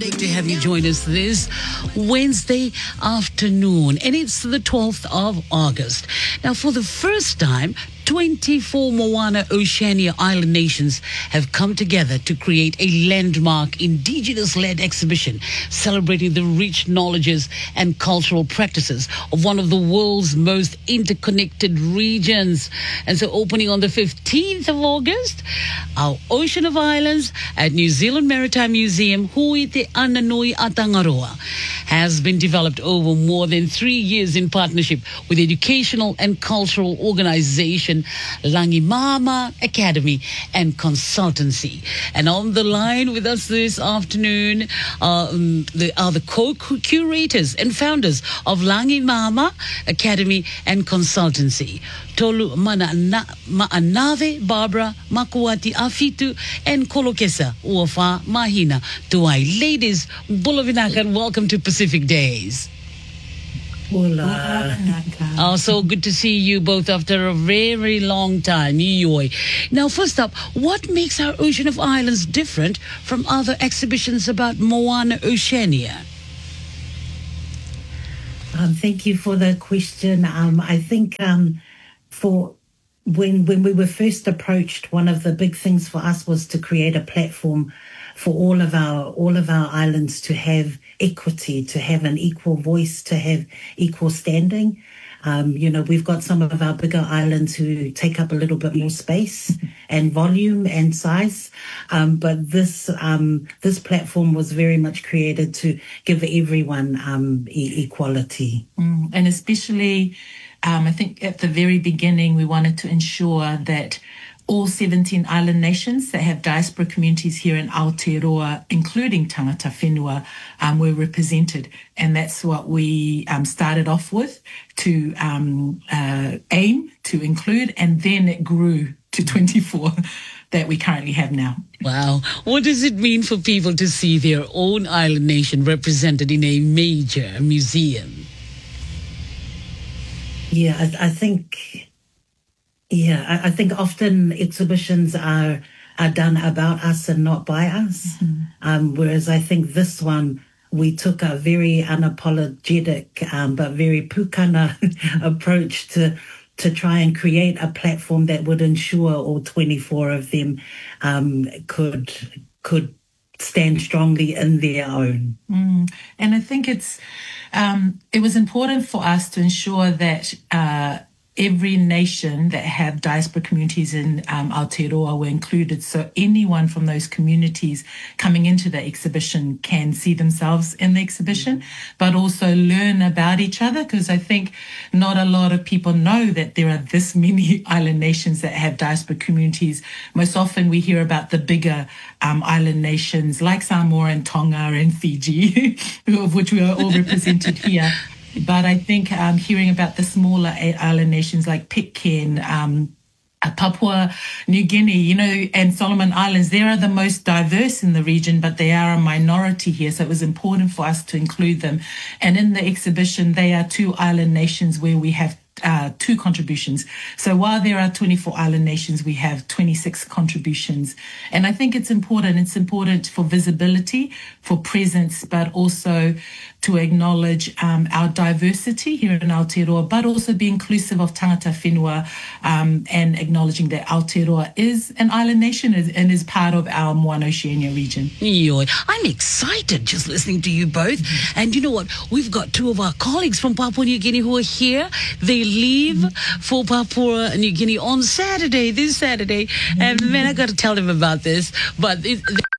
Good to have you join us this Wednesday afternoon, and it's the 12th of August. Now, for the first time, 24 Moana Oceania island nations have come together to create a landmark indigenous-led exhibition celebrating the rich knowledges and cultural practices of one of the world's most interconnected regions. And so opening on the 15th of August, our Ocean of Islands at New Zealand Maritime Museum, Hui Te Ananui Atangaroa, has been developed over more than 3 years in partnership with educational and cultural organization Langi Mama Academy and Consultancy. And on the line with us this afternoon are the co-curators and founders of Langi Mama Academy and Consultancy, Tolu Ma'anave, Barbara Makuati Afitu, and Kolokesa Uafa Mahina Tuai. Ladies, Bulavinaka, and welcome to Pacific Days. Hola. Oh, so good to see you both after a very long time. Now, first up, what makes our Ocean of Islands different from other exhibitions about Moana Oceania? Thank you for the question. I think for when we were first approached, one of the big things for us was to create a platform for all of our islands to have equity, to have an equal voice, to have equal standing. We've got some of our bigger islands who take up a little bit more space and volume and size. But this platform was very much created to give everyone equality. And especially, I think at the very beginning, we wanted to ensure that all 17 island nations that have diaspora communities here in Aotearoa, including tangata whenua, were represented. And that's what we started off with to aim to include, and then it grew to 24 that we currently have now. Wow. What does it mean for people to see their own island nation represented in a major museum? Yeah, I think... Yeah, I think often exhibitions are done about us and not by us. Whereas I think this one, we took a very unapologetic but very pukana approach to try and create a platform that would ensure all 24 of them could stand strongly in their own. And I think it was important for us to ensure that every nation that have diaspora communities in Aotearoa were included. So anyone from those communities coming into the exhibition can see themselves in the exhibition, but also learn about each other, because I think not a lot of people know that there are this many island nations that have diaspora communities. Most often we hear about the bigger island nations like Samoa and Tonga and Fiji, of which we are all represented here. But I think hearing about the smaller island nations like Pitcairn, Papua New Guinea, and Solomon Islands, they are the most diverse in the region, but they are a minority here. So it was important for us to include them. And in the exhibition, they are 2 island nations where we have 2 contributions. So while there are 24 island nations, we have 26 contributions. And I think it's important. It's important for visibility, for presence, but also to acknowledge our diversity here in Aotearoa, but also be inclusive of tangata whenua, and acknowledging that Aotearoa is an island nation and is part of our Moana Oceania region. I'm excited just listening to you both. And you know what? We've got 2 of our colleagues from Papua New Guinea who are here. They leave for Papua New Guinea on this Saturday. And man, I got to tell them about this. But